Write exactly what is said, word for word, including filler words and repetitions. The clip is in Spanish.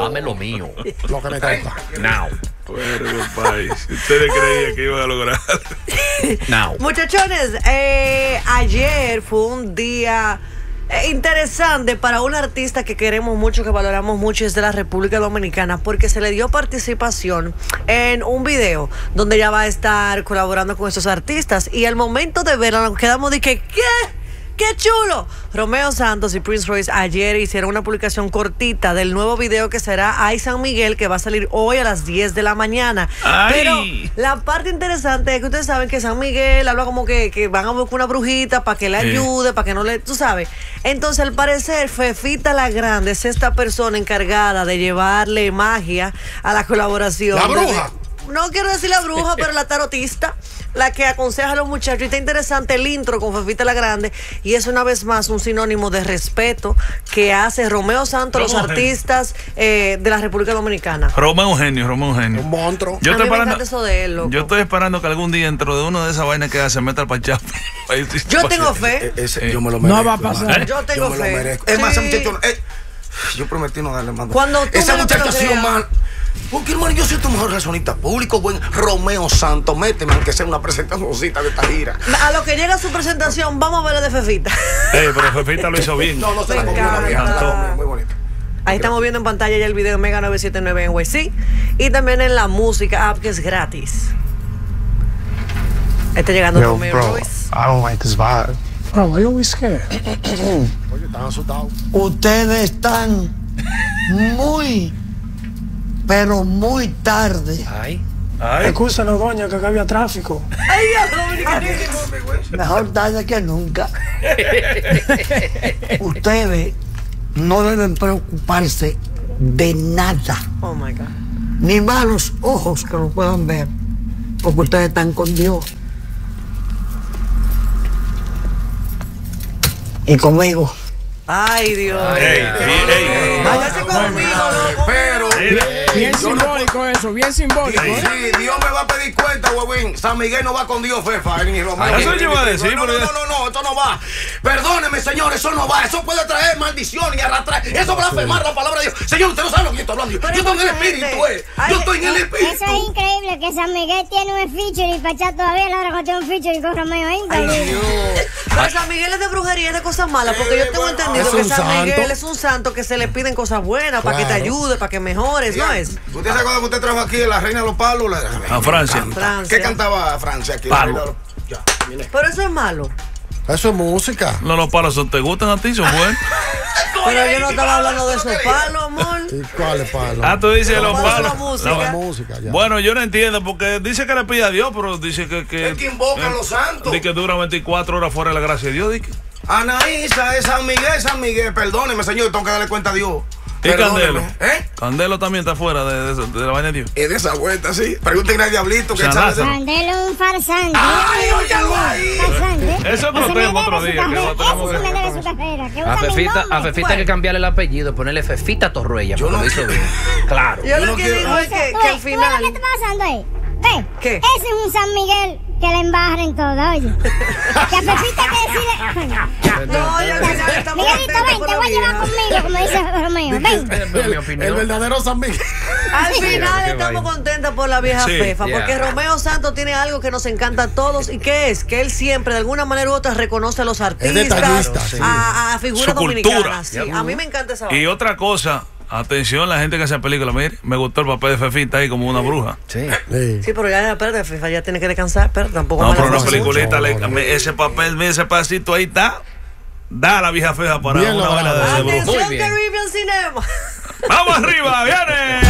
Dame lo mío. Lo que me toca. Now. Bueno, país. Ustedes creían que iban a lograr. Now. Muchachones, eh, ayer fue un día eh, interesante para un artista que queremos mucho, que valoramos mucho, es de la República Dominicana, porque se le dio participación en un video donde ella va a estar colaborando con esos artistas. Y al momento de verla nos quedamos de que, ¿qué? ¡Qué chulo! Romeo Santos y Prince Royce ayer hicieron una publicación cortita del nuevo video que será Ay San Miguel, que va a salir hoy a las diez de la mañana. Ay. Pero la parte interesante es que ustedes saben que San Miguel habla como que, que van a buscar una brujita para que le ayude, sí, para que no le... Tú sabes. Entonces, al parecer, Fefita la Grande es esta persona encargada de llevarle magia a la colaboración. ¡La bruja! No quiero decir la bruja, pero la tarotista, la que aconseja a los muchachos. Y está interesante el intro con Fefita la Grande, y es una vez más un sinónimo de respeto que hace Romeo Santos a los artistas eh, de la República Dominicana. Romeo Eugenio, Romeo Eugenio. Un monstruo. Yo A estoy mí me esperando, encanta eso de él, loco. yo estoy esperando que algún día dentro de una de esas vainas que hace meta al pachapo. Yo tengo fe. Eh, ese, Eh, yo me lo merezco. No va a pasar. ¿Eh? Yo tengo Yo me lo fe. merezco. Es más, Sí. ese muchacho. Eh, yo prometí no darle más. Cuando tú Esa me lo muchacha ha sido creas. mal. Porque, hermano, yo soy tu mejor razonista público, buen Romeo Santos. Méteme, aunque sea una presentacióncita de esta gira. A lo que llega su presentación, vamos a ver la de Fefita. Ey, pero Fefita lo hizo bien. No, no se la Me comió la vieja. encanta. No, muy bonito. Ahí estamos viendo en pantalla ya el video en Mega nueve siete nueve en Way y también en la música app, que es gratis. Está llegando Yo, Romeo bro, Royce. I don't like this vibe. Bro, why you always scared? Oye, están asustados. Ustedes están muy, pero muy tarde. Ay. Ay. Excúsanos, doña, que acá había tráfico. Ay, Dios, dominicanísimo. Mejor tarde que nunca. Ustedes no deben preocuparse de nada, Oh my God. ni malos ojos que lo puedan ver, porque ustedes están con Dios. Y conmigo. Ay, Dios. Ey, ey, ey. Váyase conmigo, loco. Pero. Bien yo no simbólico eso, bien simbólico. ¿eh? Sí, Dios me va a pedir cuenta, huevín. San Miguel no va con Dios, Fefa, ni Romeo. Eso yo iba a decir, No, no, pero- no, no, no, eso no va. Perdóneme, señor, eso no va. Eso puede traer maldición y arrastrar. Eso blasfemar la palabra de Dios. Señor, usted no sabe lo que yo estoy hablando. Yo estoy en el espíritu, eh. Yo estoy en el Eso espíritu. es increíble que San Miguel tiene un feature y Pachá todavía la otra tiene un feature y con Romeo Ay, increíble. Dios. Pero San Miguel es de brujería, es de cosas malas, porque yo tengo entendido Es que un San Miguel santo. es un santo que se le piden cosas buenas para que te Claro. ayude, para que mejores, ¿no es? ¿Usted se acuerda que usted trajo aquí la reina de los palos? La... A Francia. Francia. ¿Qué cantaba Francia aquí? Palo. La reina de los- Ya, viene. Pero eso es malo. Eso es música. No, los palos son- te gustan a ti, son buenos. Pero yo no estaba hablando de esos palos, amor. ¿Y cuál es palo? Ah, tú dices los Palos son palos. la música. No, La música, ya. Bueno, yo no entiendo porque dice que le pide a Dios, pero dice que. que Es que invoca a los santos. Dice que dura veinticuatro horas fuera de la gracia de Dios. Dice. Anaísa es San Miguel, San Miguel. Perdóneme, señor, tengo que darle cuenta a Dios. Y Candelo. Perdóneme. ¿Eh? Candelo también está fuera de, de, de la vaina de Dios. Es de esa vuelta, sí. Pregúntenle al diablito que San sabe de... Lázaro. Candelo es un farsante. ¡Ay, óyalo ahí! Farsante. Eso es otro Ese tema, me otro debe día, su que lo carrera. tenemos Ese que- me debe su carrera. ¿Qué A gusta mi Fefita, nombre? a Fefita hay que cambiarle el apellido, ponerle Fefita Torruella, Yo porque no lo hizo bien. Claro. Yo Yo lo no que quiero- digo es que, Tú que al ves- tú ves final. lo que está pasando ahí? Ve, ¿Qué? ese es un San Miguel que le embarren todo, oye. Que a Fefita hay que decirle... No, yo al final estamos Miguelito, contentos ven, por te la voy a llevar vieja. conmigo, como dice Romeo. Ven. Es mi El opinión. verdadero San Miguel. Al final qué estamos vaina. contentos por la vieja Sí. Fefa, Yeah. porque Romeo Santos tiene algo que nos encanta a todos. ¿Y qué es? Que él siempre, de alguna manera u otra, reconoce a los artistas, detallista, sí. a, a figuras Su cultura. dominicanas. Sí, a mí me encanta esa Y vaina. otra cosa, atención, la gente que hace películas, mire, me gustó el papel de Fefita ahí como una bruja. Sí. Sí. Sí, pero ya, espérate, Fefa ya tiene que descansar, pero tampoco No, me la pero una forzó. peliculita, le- mucho. me- ese papel, mira, ese pasito ahí está. Da a la vieja feja para Bien una logrado. vaina de ese brujo. Atención, Muy bien. Caribbean Cinema. ¡Vamos arriba! ¡Viene!